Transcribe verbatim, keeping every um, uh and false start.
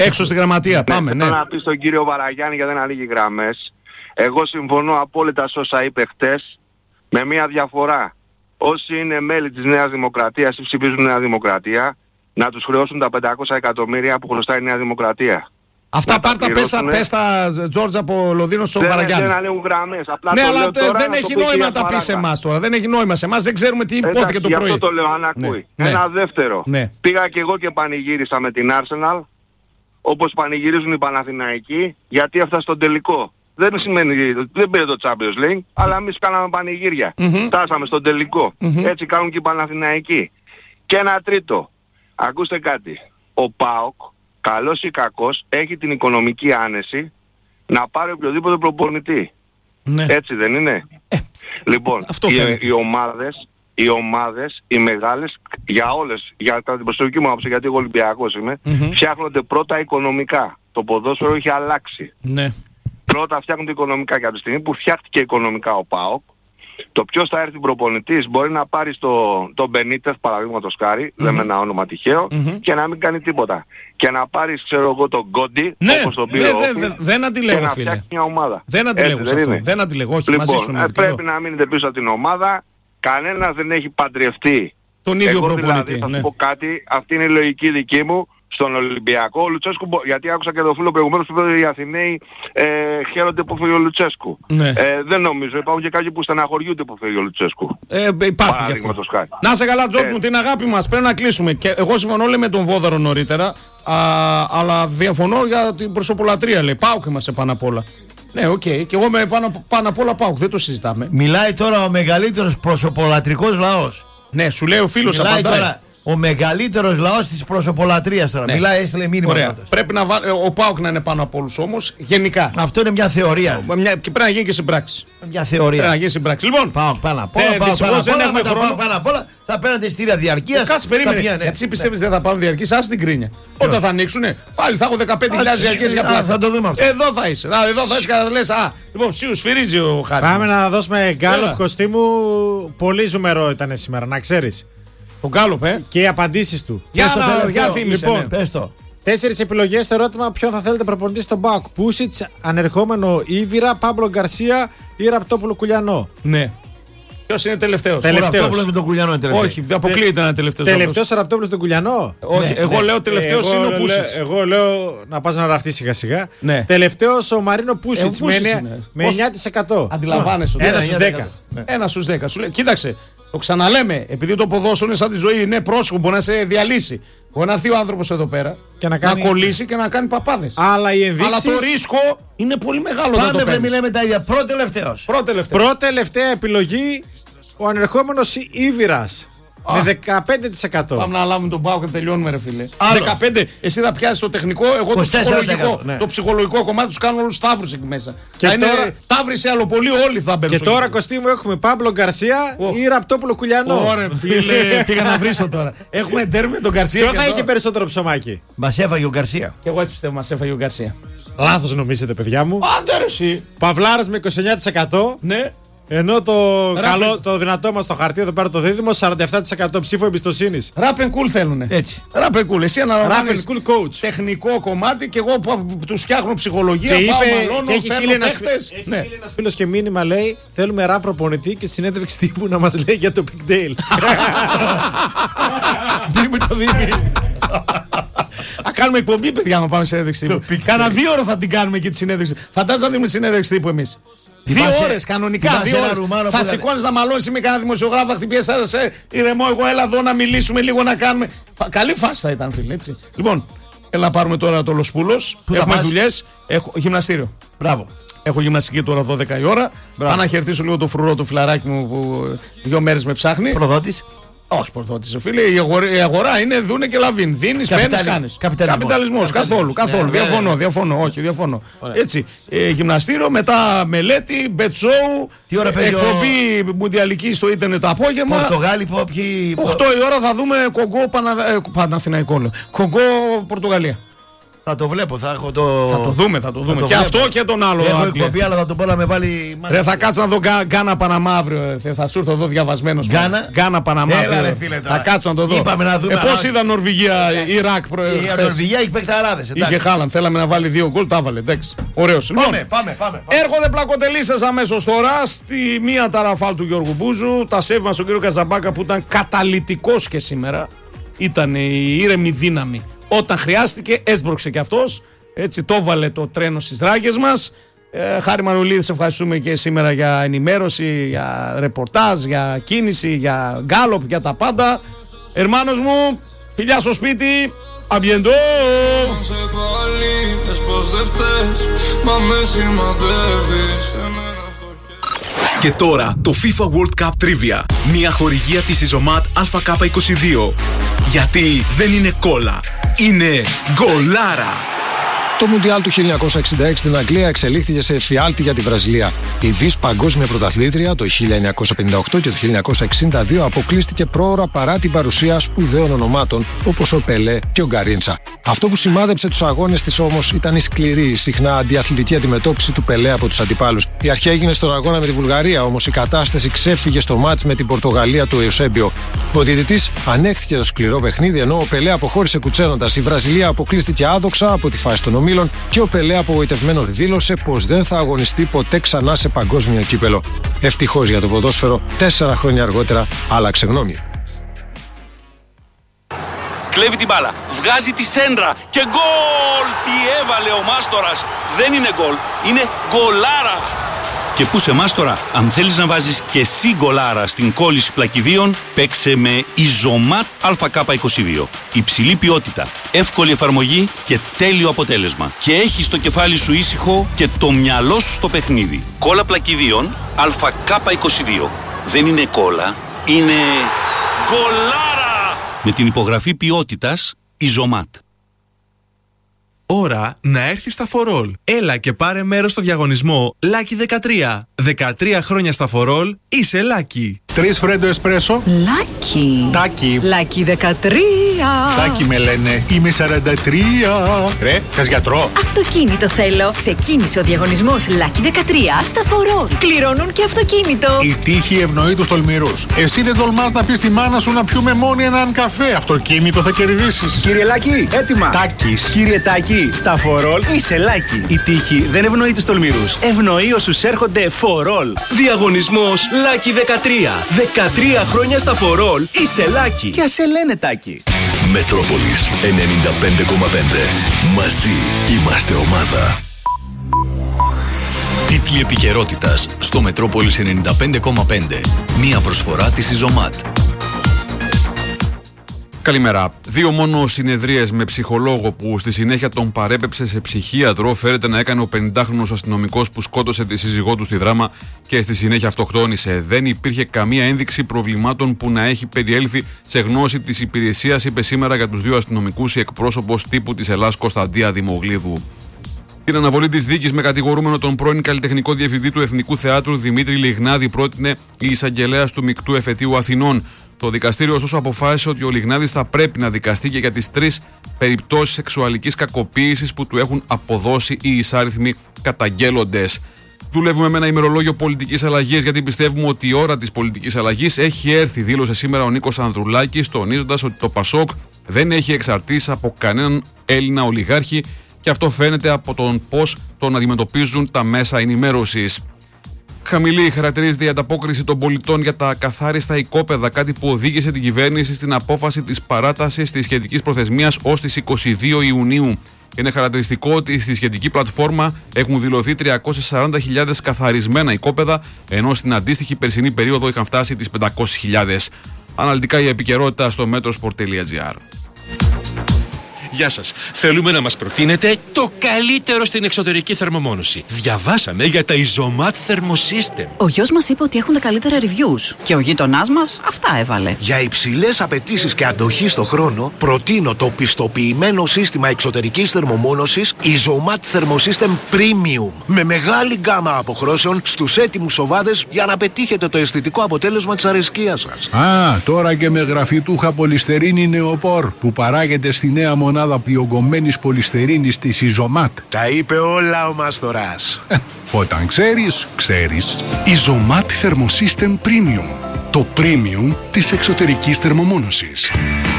Έξω στη γραμματεία, πάμε, ναι. Θέλω να πει στον κύριο Βαραγιάννη γιατί δεν ανοίγει γραμμές. Εγώ συμφωνώ απόλυτα σε όσα είπε χτες, με μία διαφορά. Όσοι είναι μέλη της Νέας Δημοκρατίας ή ψηφίζουν Νέα Δημοκρατία, να τους χρεώσουν τα πεντακόσια εκατομμύρια που χρωστάει η Νέα Δημοκρατία. Αυτά πάρτα πες, πες τα Τζόρτζ από Λονδίνο στο Βαραγιάννη. Δεν ανοίγουν γραμμές. Απλά ναι, το αλλά λέω τώρα, δεν έχει νόημα να τα πεις σε εμάς τώρα. Δεν έχει νόημα σε εμάς, δεν ξέρουμε τι υπόθηκε το πρωί. Γι' αυτό το λέω, αν ακούει. Ναι. Ένα δεύτερο. Ναι. Πήγα και εγώ και πανηγύρισα με την Arsenal, όπως πανηγυρίζουν οι Παναθηναϊκοί, γιατί έφτασε στον τελικό. Δεν σημαίνει, δεν πήρε το Champions League, αλλά εμείς κάναμε πανηγύρια. Mm-hmm. Φτάσαμε στον τελικό. Mm-hmm. Έτσι κάνουν και οι Παναθηναϊκοί. Και ένα τρίτο. Ακούστε κάτι. Ο ΠΑΟΚ, καλός ή κακός, έχει την οικονομική άνεση να πάρει οποιοδήποτε προπονητή. Ναι. Έτσι δεν είναι? Ε, λοιπόν, οι, οι ομάδες, οι ομάδες, οι μεγάλες, για όλες, για την προσωπική μου άποψη, γιατί εγώ Ολυμπιακός είμαι, mm-hmm. φτιάχνονται πρώτα οικονομικά. Το ποδόσφαιρο έχει αλλάξει. Ναι. Πρώτα φτιάχνονται οικονομικά, και από τη στιγμή που φτιάχτηκε οικονομικά ο ΠΑΟΚ, το ποιος θα έρθει προπονητής μπορεί να πάρει τον το Μπενίτεθ, παραδείγματος χάρη, mm-hmm. λέμε ένα όνομα τυχαίο, mm-hmm. και να μην κάνει τίποτα. Και να πάρεις, ξέρω εγώ, τον Γκόντι, ναι, όπως τον πήρε, ναι, δε, δε, δεν αντιλέγω, και να φίλε. φτιάξει μια ομάδα. Δεν αντιλέγω σε αυτό. Δεν αντιλέγω, όχι, λοιπόν, μαζί σου ε, πρέπει να μείνετε πίσω από την ομάδα. Κανένας δεν έχει παντρευτεί τον ίδιο εγώ προπονητή. Δηλαδή, θα ναι. σου πω κάτι, αυτή είναι η λογική δική μου. Στον Ολυμπιακό, ο Λουτσέσκου, γιατί άκουσα και το φίλο προηγουμένως που είπε οι Αθηναίοι ε, χαίρονται που φύγει ο Λουτσέσκου. Ναι. Ε, δεν νομίζω, υπάρχουν και κάποιοι που στεναχωριούνται που φύγει ο Λουτσέσκου. Ε, υπάρχουν και αυτό. Να σε καλά, Τζόρτζ μου, την αγάπη μας, πρέπει να κλείσουμε. Και εγώ συμφωνώ λέει, με τον Βόδαρο νωρίτερα, α, αλλά διαφωνώ για την προσωπολατρία, λέει. ΠΑΟΚ είμαστε πάνω απ' όλα. Ναι, οκ, okay. Και εγώ με πάνω, πάνω απ' όλα ΠΑΟΚ, δεν το συζητάμε. Μιλάει τώρα ο μεγαλύτερος προσωπολατρικός λαός. Ναι, σου λέει ο φίλος απαντάει. Τώρα ο μεγαλύτερος λαός της προσωπολατρίας τώρα. Ναι. Μιλάει, έστειλε μήνυμα. Ωραία. Πρέπει να βάλ, ο ΠΑΟΚ να είναι πάνω από όλους όμως, γενικά. Αυτό είναι μια θεωρία. Μια, και πρέπει να γίνει και στην πράξη. Μια θεωρία. Πρέπει να γίνει στην πράξη. Λοιπόν, ΠΑΟΚ πάνω απ' όλα. Πάνω απ' όλα θα παίρνετε ειστήρια διαρκείας. Κάτσε, περίμενε. Γιατί εσύ πιστεύεις δεν θα πάρουν διαρκείας, άσε την κρίνια. Όταν θα ανοίξουνε, πάλι θα έχω δεκαπέντε χιλιάδες διαρκείες για πλάτη. Θα το δούμε αυτό. Εδώ θα είσαι. Εδώ θα είσαι και θα λες, α, λοιπόν, ψίου σφυρίζει ο Χάρης. Πάμε να δώσουμε γκάλωπ, Κωστή μου. Πολύ ζουμερό ήταν σήμερα, να ξέρεις. Το γκάλωπ, ε. Και οι απαντήσεις του. Για να για θύμισε, λοιπόν, ναι. Πες το. Τέσσερις επιλογές στο ερώτημα ποιον θα θέλετε προπονητή στον ΠΑΟΚ. Πούσιτς, ανερχόμενο Ήβυρα, Πάμπλο Γκαρσία ή Ραπτόπουλο Κουλιανό. Ναι. Ποιος είναι τελευταίος? Τελευταίος. Ο Ραπτόπουλος με τον Κουλιανό είναι τελευταίος. Όχι, αποκλείεται ένα τελευταίος. Τελευταίος ο Ραπτόπουλος τον Κουλιανό. Όχι, ναι, εγώ ναι. λέω τελευταίος ε, είναι ο Πούσιτς. Εγώ λέω να πας να ραφτείς σιγά σιγά. Ναι. Τελευταίος ο Μαρίνο Πούσιτς ε, με, είναι. με εννιά τοις εκατό. Αντιλαμβάνεσαι. Ένα στους δέκα. Ένα στους δέκα. Σου λέει, κοίταξε, το ξαναλέμε, επειδή το ποδόσφαιρο είναι σαν τη ζωή, είναι πρόσωπο, μπορεί να σε διαλύσει. Μπορεί να έρθει ο άνθρωπος εδώ πέρα και να, να, κάνει... να κολλήσει και να κάνει παπάδες. Αλλά, οι ενδείξεις... Αλλά το ρίσκο είναι πολύ μεγάλο. Πάμε να μιλάμε τα ίδια. Πρώτο-τελευταίος. Πρώτη-τελευταία επιλογή ο ανερχόμενος Ήβυρας. Α. Με δεκαπέντε τοις εκατό. Πάμε να λάβουμε τον ΠΑΟΚ και τελειώνουμε, ρε φίλε. Άλλο. δεκαπέντε. Εσύ θα πιάσεις το τεχνικό, εγώ το ψυχολογικό. Ναι. Το ψυχολογικό κομμάτι τους κάνω όλους ταύρους εκεί μέσα. Και θα τώρα... είναι ταύροι άλλο πολύ, όλοι θα μπαίνουν. Και τώρα, Κωστή μου, έχουμε Πάμπλο Γκαρσία oh. ή Ραπτόπουλο Κουλιανό. Ωραία, φίλε, πήγα να βρίσω τώρα. Έχουμε τέρμι τον Γκαρσία. Ποιο θα είχε περισσότερο ψωμάκι? Μας έφαγε ο Γκαρσία. Και εγώ έτσι πιστεύω, μας έφαγε ο Γκαρσία. Λάθος νομίζετε, παιδιά μου. Άντε ρε εσύ. Παυλάρας με είκοσι εννιά τοις εκατό. Ναι. Ενώ το, καλό, το δυνατό μας στο χαρτί εδώ πέρα το δίδυμο σαράντα επτά τοις εκατό ψήφο εμπιστοσύνης. Rap and cool θέλουνε. Έτσι. Rap and cool. Εσύ αναλαμβάνεις cool coach. Τεχνικό κομμάτι και εγώ που τους φτιάχνω ψυχολογία. Και πάω, είπε, μαλώνω, και έχει στείλει ένας, παίχτες. έχει Ναι. στείλει ένας φίλος και μήνυμα, λέει, θέλουμε rap προπονητή και συνέντευξη τύπου να μας λέει για το Big Dale. Δήμη το Δήμη. Α, κάνουμε εκπομπή, παιδιά, να πάμε συνέντευξη τύπου. Κάνα δύο ώρα θα την κάνουμε και τη συνέντευξη. Φαντάζομαι να δίνουμε συνέντευξη τύπου εμείς. Δύο ώρες κανονικά. Δύο ώρες. Θα σηκώνεις να μαλώσεις με κανένα δημοσιογράφο, θα χτυπιέσαι σε ηρεμό. Εγώ έλα εδώ να μιλήσουμε λίγο να κάνουμε. Καλή φάση θα ήταν, φίλε, έτσι. Λοιπόν, έλα να πάρουμε τώρα το Λοσπούλος. Έχουμε δουλειές. Έχω γυμναστήριο. Μπράβο. Έχω γυμναστική τώρα δώδεκα η ώρα. Πάω να χαιρετήσω λίγο το φρουρό του φιλαράκι μου που δύο μέρες με ψάχνει. Προδότης. Όχι προδότης, φίλε. Η αγορά, η αγορά είναι δούνε και λαβίν. Δίνεις, παίρνεις, κάνεις. Καπιταλισμός. Καθόλου. Καθόλου. Διαφωνώ. Διαφωνώ. Όχι, διαφωνώ. Έτσι. Ε, γυμναστήριο, μετά μελέτη, μπετσόου. Τι ώρα παίζει εκπομπή ο... μουντιαλική στο ίντερνετ το απόγευμα. Πορτογάλοι, ποιοι. οκτώ η ώρα θα δούμε Κογκό Πανα... ε, Παναθηναϊκό. Κογκό Πορτογαλία. Θα το βλέπω, θα έχω το. Θα το δούμε, θα το δούμε. το και βλέπω. αυτό και τον άλλο. Έχω εκπομπή, αλλά θα τον πω να με βάλει. Ρε, θα κάτσω να δω Γκά- Γκάνα Παναμά αύριο. ε, Θα σου έρθω εδώ διαβασμένος. Γκάνα? Γκάνα Παναμά. Έλα, αύριο. ρε, φίλε, τώρα. Θα κάτσω να το δω. Είπαμε να δούμε, Ε, πώς αλλά- είδα Νορβηγία, Ιράκ προ... Η χθες. Νορβηγία έχει παιχταράδες. Είχε Χάλαν. Θέλαμε να βάλει δύο γκολ, τα έβαλε. Εντάξει. Ωραίος. Λοιπόν, Πάμε, πάμε, πάμε. πάμε. έρχονται πλακοτελίσσες αμέσως τώρα στη μία ταραφάλ του Γιώργου Μπούζου. Τα σέβη μας στον κύριο Καζαμπάκα που ήταν καταλυτικός και σήμερα. Ήταν η ήρεμη δύναμη. Όταν χρειάστηκε, έσπρωξε κι αυτός. Έτσι το έβαλε το τρένο στις ράγες μας. Ε, Χάρη Μανουλίδη, σε ευχαριστούμε και σήμερα για ενημέρωση, για ρεπορτάζ, για κίνηση, για γκάλοπ, για τα πάντα. Ερμάνος μου, φιλιά στο σπίτι. Αμπιεντό! Και τώρα το FIFA World Cup Trivia. Μια χορηγία της Ιζωμάτ Α Κ είκοσι δύο. Γιατί δεν είναι κόλλα, είναι γκολάρα. Το Μουντιάλ του χίλια εννιακόσια εξήντα έξι στην Αγγλία εξελίχθηκε σε εφιάλτη για τη Βραζιλία. Η δις παγκόσμια πρωταθλήτρια το χίλια εννιακόσια πενήντα οκτώ και το χίλια εννιακόσια εξήντα δύο αποκλείστηκε πρόωρα παρά την παρουσία σπουδαίων ονομάτων όπως ο Πελέ και ο Γκαρίντσα. Αυτό που σημάδεψε τους αγώνες της όμως ήταν η σκληρή, συχνά αντιαθλητική αντιμετώπιση του Πελέ από τους αντιπάλους. Η αρχή έγινε στον αγώνα με τη Βουλγαρία, όμως η κατάσταση ξέφυγε στο μάτς με την Πορτογαλία του Εουσέμπιο. Ο διαιτητής ανέχθηκε το σκληρό παιχνίδι, ενώ ο Πελέ αποχώρησε κουτσένοντας. Η Βραζιλία αποκλείστηκε άδοξα από τη φάση των ομίλων και ο Πελέ απογοητευμένος δήλωσε πως δεν θα αγωνιστεί ποτέ ξανά σε παγκόσμιο κύπελο. Ευτυχώς για το ποδόσφαιρο, τέσσερα χρόνια αργότερα άλλαξε γνώμη. Κλέβει την μπάλα, βγάζει τη σέντρα και γκολ! Τι έβαλε ο Μάστορας! Δεν είναι γκολ, είναι γκολάρα! Και πού σε Μάστορα, αν θέλεις να βάζεις και εσύ γκολάρα στην κόλληση πλακιδίων, παίξε με Ιζωμάτ Α Κ είκοσι δύο. Υψηλή ποιότητα, εύκολη εφαρμογή και τέλειο αποτέλεσμα. Και έχεις το κεφάλι σου ήσυχο και το μυαλό σου στο παιχνίδι. Κόλλα πλακιδίων Α Κ είκοσι δύο. Δεν είναι κόλλα, είναι γκολάρα! Με την υπογραφή ποιότητας Ιζωμάτ. Ώρα να έρθει στα φορόλ. Έλα και πάρε μέρος στο διαγωνισμό Lucky δεκατρία. δεκατρία χρόνια στα φορόλ, είσαι Lucky. Τρεις φρέντο εσπρέσο. Λάκι. Τάκι. Λάκι δεκατρία. Τάκι με λένε. Είμαι σαράντα τρία. Ρε, θες γιατρό? Αυτοκίνητο θέλω. Ξεκίνησε ο διαγωνισμός Λάκι δεκατρία στα φορόλ. Κληρώνουν και αυτοκίνητο. Η τύχη ευνοεί τους τολμηρούς. Εσύ δεν τολμάς να πεις στη μάνα σου να πιούμε μόνοι έναν καφέ. Αυτοκίνητο θα κερδίσεις. Κύριε Λάκη, έτοιμα. Τάκης. Κύριε Τάκη, στα φορόλ είσαι Λάκη. Η τύχη δεν ευνοεί τους τολμηρούς. Ευνοεί όσους έρχονται φορόλ. Διαγωνισμός Lucky δεκατρία. δεκατρία χρόνια στα φορόλ, είσαι Lucky. Και ας σε λένε Τάκη. Μετρόπολης ενενήντα πέντε κόμμα πέντε. Μαζί είμαστε ομάδα. Τίτλοι επικαιρότητας στο Μετρόπολης ενενήντα πέντε κόμμα πέντε. Μία προσφορά της Ιζωμάτ. Καλημέρα. Δύο μόνο συνεδρίες με ψυχολόγο που στη συνέχεια τον παρέπεψε σε ψυχίατρο φέρεται να έκανε ο πενηντάχρονος αστυνομικός που σκότωσε τη σύζυγό του στη Δράμα και στη συνέχεια αυτοκτόνησε. Δεν υπήρχε καμία ένδειξη προβλημάτων που να έχει περιέλθει σε γνώση της υπηρεσίας, είπε σήμερα για τους δύο αστυνομικούς η εκπρόσωπος τύπου της Ελλάς Κωνσταντία Δημογλίδου. Την αναβολή της δίκης με κατηγορούμενο τον πρώην καλλιτεχνικό διευθυντή του Εθνικού Θεάτρου Δημήτρη Λιγνάδη πρότεινε η εισαγγελέας του Μεικτού Εφετείου Αθηνών. Το δικαστήριο ωστόσο αποφάσισε ότι ο Λιγνάδης θα πρέπει να δικαστεί και για τις τρεις περιπτώσεις σεξουαλικής κακοποίησης που του έχουν αποδώσει οι εισάριθμοι καταγγέλλοντες. Δουλεύουμε με ένα ημερολόγιο πολιτικής αλλαγής γιατί πιστεύουμε ότι η ώρα της πολιτικής αλλαγής έχει έρθει, δήλωσε σήμερα ο Νίκος Ανδρουλάκης, τονίζοντας ότι το ΠΑΣΟΚ δεν έχει εξαρτήσει από κανέναν Έλληνα ολιγάρχη και αυτό φαίνεται από τον πώς τον αντιμετωπίζουν τα μέσα ενημέρωσης. Χαμηλή χαρακτηρίζεται η ανταπόκριση των πολιτών για τα ακαθάριστα οικόπεδα, κάτι που οδήγησε την κυβέρνηση στην απόφαση της παράτασης της σχετικής προθεσμίας ως τις είκοσι δύο Ιουνίου. Είναι χαρακτηριστικό ότι στη σχετική πλατφόρμα έχουν δηλωθεί τριακόσιες σαράντα χιλιάδες καθαρισμένα οικόπεδα, ενώ στην αντίστοιχη περσινή περίοδο είχαν φτάσει τις πεντακόσιες χιλιάδες. Αναλυτικά η επικαιρότητα στο metrosport τελεία gr. Γεια σας. Θέλουμε να μας προτείνετε το καλύτερο στην εξωτερική θερμομόνωση. Διαβάσαμε για τα Ιζωμάτ Thermosystem. Ο γιος μας είπε ότι έχουν τα καλύτερα reviews. Και ο γείτονάς μας αυτά έβαλε. Για υψηλές απαιτήσεις και αντοχή στο χρόνο, προτείνω το πιστοποιημένο σύστημα εξωτερικής θερμομόνωσης Ιζωμάτ Thermosystem Premium. Με μεγάλη γκάμα αποχρώσεων στους έτοιμους σοβάδες για να πετύχετε το αισθητικό αποτέλεσμα της αρεσκίας σας. Α, τώρα και με γραφιτούχα πολυστερίνη νεοπόρ που παράγεται στη νέα μονάδα μονάδα διογκωμένης πολυστερίνης της Ιζωμάτ. Τα είπε όλα ο Μάστορας. Ε, όταν ξέρεις, ξέρεις. Ιζωμάτ Thermosystem Premium. Το premium της εξωτερικής θερμομόνωσης.